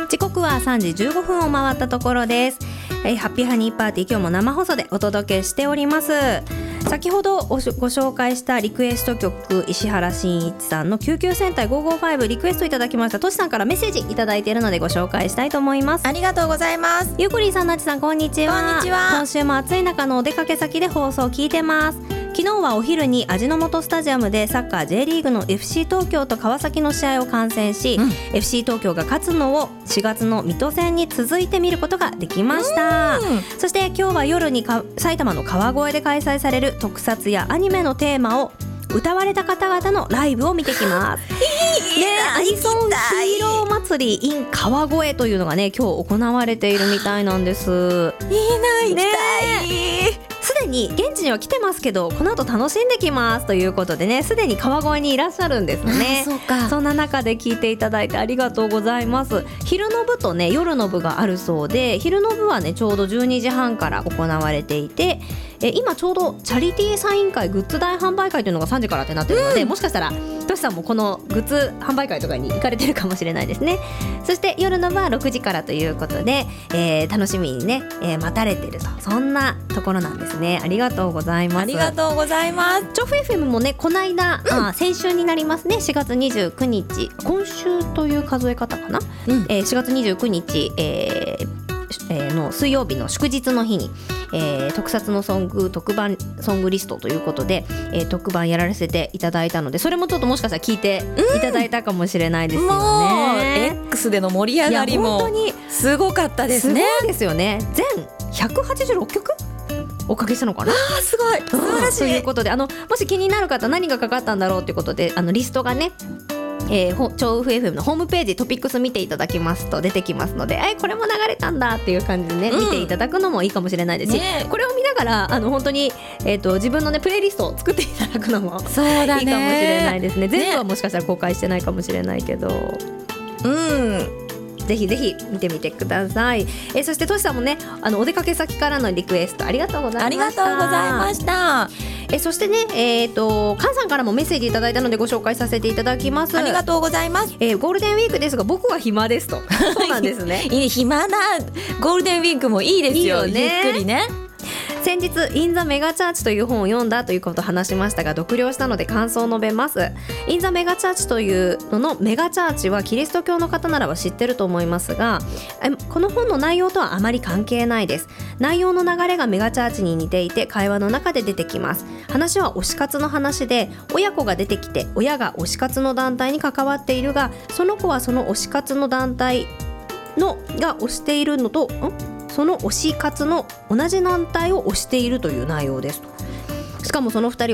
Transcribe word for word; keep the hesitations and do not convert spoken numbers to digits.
時刻はさんじじゅうごふんを回ったところです。えー、ハッピーハニーパーティー、今日も生放送でお届けしております。先ほどご紹介したリクエスト曲、石原慎一さんの救急戦隊ごーごーごリクエストいただきました。としさんからメッセージいただいているのでご紹介したいと思います。 ありがとうございます。 ゆうこりんさん、なちさん、こんにちは。 こんにちは。 今週も暑い中のお出かけ先で放送を聞いてます。昨日はお昼に味の素スタジアムでサッカー J リーグの エフシー 東京と川崎の試合を観戦し、うん、エフシー 東京が勝つのをしがつの水戸戦に続いて見ることができました。そして今日は夜にか埼玉の川越で開催される特撮やアニメのテーマを歌われた方々のライブを見てきます。いいね、アニソンヒーロー祭り in 川越というのがね、今日行われているみたいなんです。 いいな、行きたい、 ね、すでに現地には来てますけど、この後楽しんできますということでね、すでに川越にいらっしゃるんですね。 そうか。 そんな中で聞いていただいてありがとうございます。昼の部とね、夜の部があるそうで、昼の部はねちょうどじゅうにじはんから行われていて、え今ちょうどチャリティーサイン会、グッズ大販売会というのがさんじからってなってるので、うん、もしかしたらとしさんもこのグッズ販売会とかに行かれてるかもしれないですね。そして夜の部はろくじからということで、えー、楽しみにね、えー、待たれてると、そんなところなんですね。ありがとうございます。 ありがとうございます。 調布 エフエム もね、この間、うん、あ先週になりますね、しがつにじゅうくにち、今週という数え方かな、うんえー、しがつにじゅうくにち、えーえー、の水曜日の祝日の日に、えー、特撮のソング特番ソングリストということで、えー、特番やらせていただいたので、それもちょっともしかしたら聞いていただいたかもしれないですよね。 もう X での盛り上がりもすごかったですね。 すごいですよね。全ひゃくはちじゅうろっきょくおかけしたのかな。 あ、すごい、素晴らしい。 ということで、あのもし気になる方、何がかかったんだろうということで、あのリストがね、えー、調布 エフエム のホームページトピックス見ていただきますと出てきますので、えこれも流れたんだっていう感じでね、うん、見ていただくのもいいかもしれないですし、ね、これを見ながらあの本当に、えー、と自分のねプレイリストを作っていただくのもそうだ、ね、 いいかもしれないですね。全部はもしかしたら公開してないかもしれないけど、 うんぜひぜひ見てみてください。えー、そしてとしさんもね、あのお出かけ先からのリクエストありがとうございました。 ありがとうございました。 えー、そしてね、えーとカンさんからもメッセージいただいたのでご紹介させていただきます。 ありがとうございます。 えー、ゴールデンウィークですが僕は暇ですとそうなんですね。 いい、暇なゴールデンウィークもいいですよ。いいよね、ゆっくりね。 先日インザメガチャーチという本を読んだということを話しましたが、読了したので感想を述べます。インザメガチャーチというののメガチャーチはキリスト教の方ならば知ってると思いますが、この本の内容とはあまり関係ないです。内容の流れがメガチャーチに似ていて会話の中で出てきます。話は推し活の話で、親子が出てきて親が推し活の団体に関わっているが、その子はその推し活の団体のが推しているのとんその推し活の同じ団体を推しているという内容ですと。しかもそのふたり